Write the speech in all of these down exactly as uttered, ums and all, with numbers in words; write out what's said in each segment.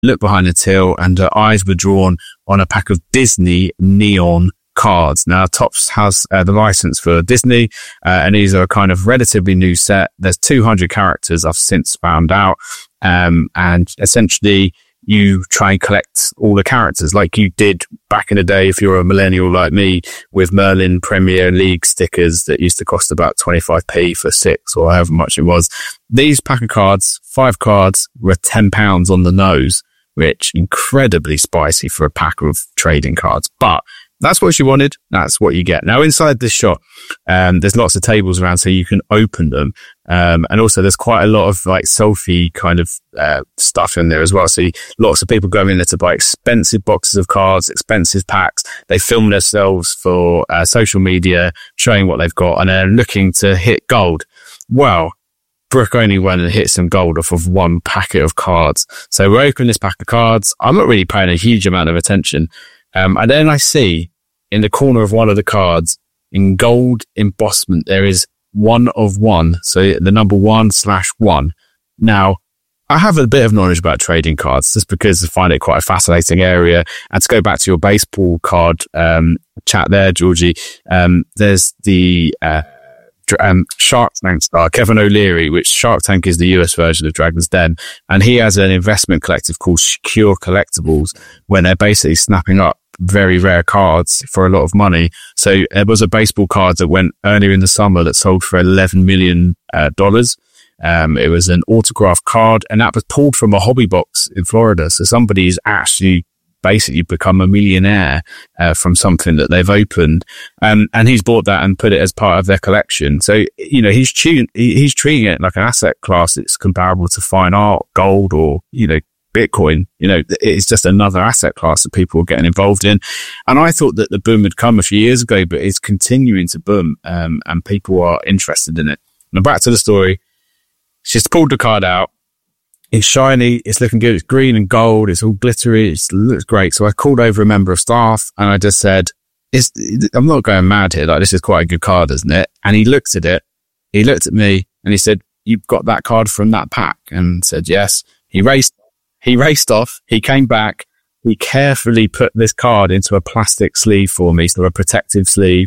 looked behind the till, and her eyes were drawn on a pack of Disney neon cards. Now, Topps has uh, the license for Disney, uh, and these are a kind of relatively new set. There's two hundred characters, I've since found out, um, and essentially you try and collect all the characters like you did back in the day if you're a millennial like me, with Merlin Premier League stickers that used to cost about twenty-five p for six or however much it was. These pack of cards, five cards, were ten pounds on the nose, which incredibly spicy for a pack of trading cards. But that's what she wanted. That's what you get. Now, inside this shop, um, there's lots of tables around so you can open them. Um, and also there's quite a lot of like selfie kind of, uh, stuff in there as well. So lots of people go in there to buy expensive boxes of cards, expensive packs. They film themselves for, uh, social media, showing what they've got, and they're looking to hit gold. Well, Brooke only went and hit some gold off of one packet of cards. So we open this pack of cards. I'm not really paying a huge amount of attention. Um, and then I see in the corner of one of the cards, in gold embossment, there is one of one. So the number one slash one. Now, I have a bit of knowledge about trading cards just because I find it quite a fascinating area. And to go back to your baseball card, um, chat there, Georgie, um, there's the, uh, Um, Shark Tank star Kevin O'Leary, which Shark Tank is the U S version of Dragon's Den, and he has an investment collective called Secure Collectibles, where they're basically snapping up very rare cards for a lot of money. So there was a baseball card that went earlier in the summer that sold for eleven million dollars. Uh, um, it was an autographed card, and that was pulled from a hobby box in Florida. So somebody's actually basically become a millionaire uh, from something that they've opened, um, and he's bought that and put it as part of their collection. So you know he's tuned, he, he's treating it like an asset class that's comparable to fine art, gold, or you know Bitcoin. You know it's just another asset class that people are getting involved in. And I thought that the boom had come a few years ago, but it's continuing to boom, um, and people are interested in it. Now back to the story. She's pulled the card out. It's shiny. It's looking good. It's green and gold. It's all glittery. It looks great. So I called over a member of staff and I just said, it's, I'm not going mad here. Like, this is quite a good card, isn't it? And he looked at it. He looked at me and he said, you've got that card from that pack? And said, yes. He raced, he raced off. He came back. He carefully put this card into a plastic sleeve for me. So a protective sleeve.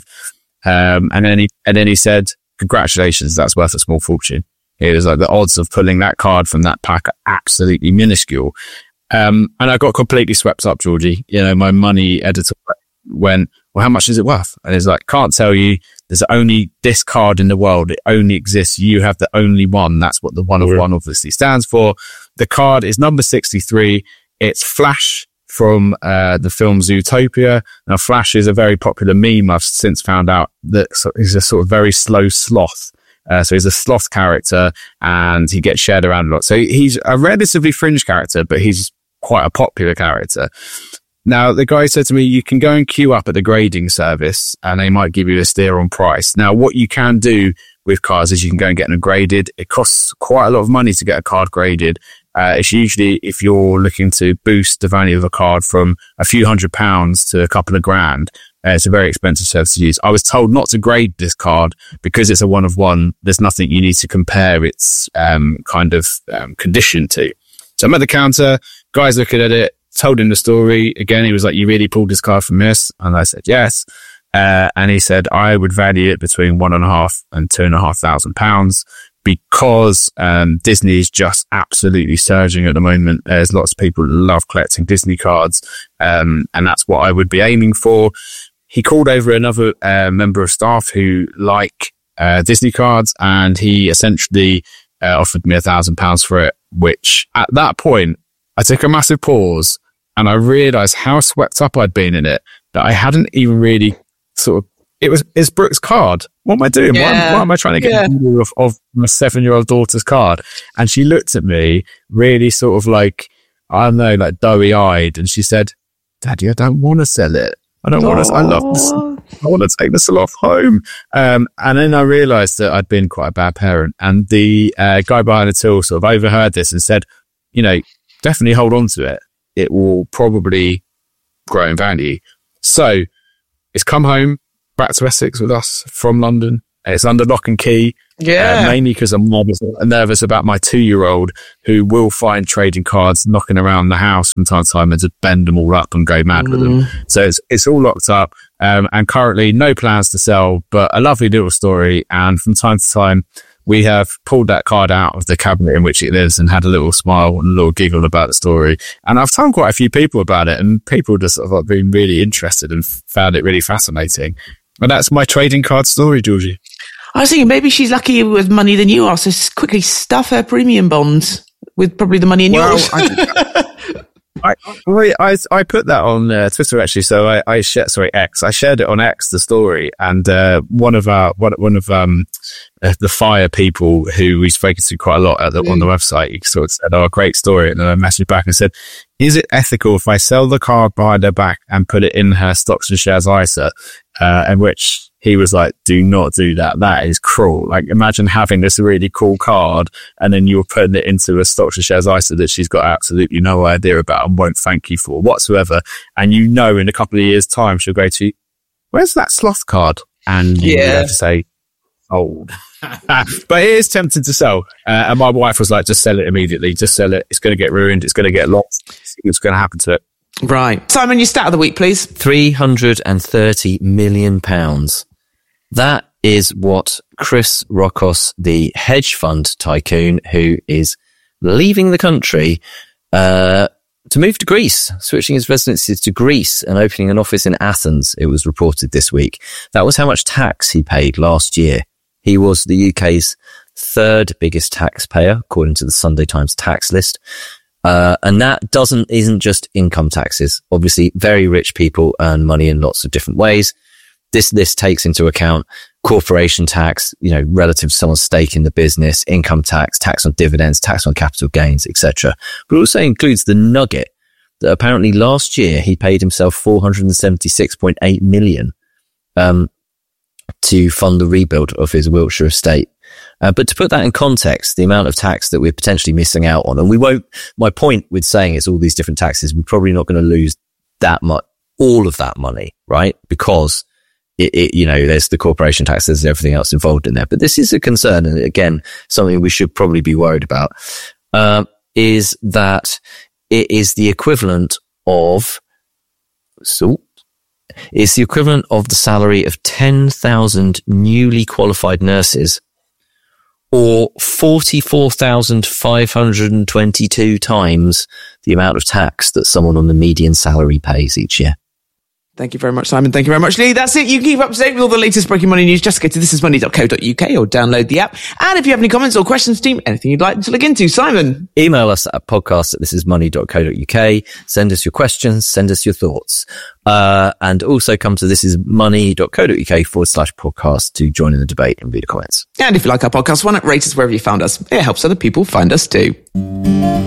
Um, and then he, and then he said, congratulations. That's worth a small fortune. It was like the odds of pulling that card from that pack are absolutely minuscule. Um, and I got completely swept up, Georgie. You know, my money editor went, well, how much is it worth? And it's like, can't tell you. There's only this card in the world. It only exists. You have the only one. That's what the one of one obviously stands for. The card is number sixty-three. It's Flash from, uh, the film Zootopia. Now, Flash is a very popular meme. I've since found out that he's a sort of very slow sloth. Uh, so he's a sloth character and he gets shared around a lot. So he's a relatively fringe character, but he's quite a popular character. Now, the guy said to me, you can go and queue up at the grading service and they might give you a steer on price. Now, what you can do with cards is you can go and get them graded. It costs quite a lot of money to get a card graded. Uh, it's usually if you're looking to boost the value of a card from a few hundred pounds to a couple of grand. Uh, it's a very expensive service to use. I was told not to grade this card because it's a one of one. There's nothing you need to compare its um, kind of um, condition to. So I'm at the counter, guy's looking at it, told him the story. Again, he was like, you really pulled this card from this? And I said, yes. Uh, and he said, I would value it between one and a half and two and a half thousand pounds because um, Disney is just absolutely surging at the moment. There's lots of people that love collecting Disney cards, um, and that's what I would be aiming for. He called over another uh, member of staff who like uh, Disney cards, and he essentially uh, offered me a thousand pounds for it, which at that point, I took a massive pause and I realized how swept up I'd been in it that I hadn't even really sort of, it was, it's Brooke's card. What am I doing? Yeah. Why, am, why am I trying to get yeah. a view of, of my seven-year-old daughter's card? And she looked at me really sort of like, I don't know, like doughy-eyed, and she said, Daddy, I don't want to sell it. I don't want to, I love this. I want to take this lot home. Um, and then I realized that I'd been quite a bad parent. And the uh, guy behind the till sort of overheard this and said, you know, definitely hold on to it. It will probably grow in value. So it's come home back to Essex with us from London. It's under lock and key. Yeah. Uh, mainly because I'm nervous, nervous about my two-year-old who will find trading cards knocking around the house from time to time and just bend them all up and go mad mm. with them. So it's it's all locked up. Um, and currently no plans to sell, but a lovely little story. And from time to time, we have pulled that card out of the cabinet in which it lives and had a little smile and a little giggle about the story. And I've told quite a few people about it, and people just sort of been really interested and found it really fascinating. And that's my trading card story, Georgie. I was thinking maybe she's luckier with money than you are, so quickly stuff her premium bonds with probably the money in well, yours. I, I, I, I put that on uh, Twitter actually. So I, I shared, sorry, X. I shared it on X, the story, and uh, one of our one, one of um uh, the fire people who we've spoken to quite a lot at the, mm. on the website, he sort of said, "Oh, great story," and then I messaged back and said, "Is it ethical if I sell the card behind her back and put it in her stocks and shares I S A?" Uh, in which he was like, "Do not do that. That is cruel. Like, imagine having this really cool card and then you're putting it into a stocks and shares I S A that she's got absolutely no idea about and won't thank you for whatsoever. And you know, in a couple of years' time, she'll go to, where's that sloth card?" And you yeah. have to say, "Old." But it is tempting to sell. Uh, and my wife was like, "Just sell it immediately. Just sell it. It's going to get ruined. It's going to get lost. It's going to happen to it." Right. Simon, your stat of the week, please. three hundred thirty million pounds. That is what Chris Rockos, the hedge fund tycoon who is leaving the country uh, to move to Greece, switching his residency to Greece and opening an office in Athens, it was reported this week. That was how much tax he paid last year. He was the U K's third biggest taxpayer, according to the Sunday Times tax list. Uh, and that doesn't, isn't just income taxes. Obviously, very rich people earn money in lots of different ways. This list takes into account corporation tax, you know, relative to someone's stake in the business, income tax, tax on dividends, tax on capital gains, et cetera. But it also includes the nugget that apparently last year he paid himself four hundred seventy-six point eight million, um, to fund the rebuild of his Wiltshire estate. Uh, but to put that in context, the amount of tax that we're potentially missing out on, and we won't, my point with saying it's all these different taxes, we're probably not going to lose that much, all of that money, right? Because it, it, you know, there's the corporation tax, there's everything else involved in there. But this is a concern. And again, something we should probably be worried about, um, is that it is the equivalent of, so it's the equivalent of the salary of ten thousand newly qualified nurses, or forty-four thousand five hundred twenty-two times the amount of tax that someone on the median salary pays each year. Thank you very much, Simon. Thank you very much, Lee. That's it. You can keep up to date with all the latest breaking money news. Just go to this is money dot co dot uk or download the app. And if you have any comments or questions, team, anything you'd like to look into, Simon. Email us at podcast at this is money dot co dot uk. Send us your questions. Send us your thoughts. Uh, and also come to this is money dot co dot uk forward slash podcast to join in the debate and read the comments. And if you like our podcast, why not rate us wherever you found us? It helps other people find us too.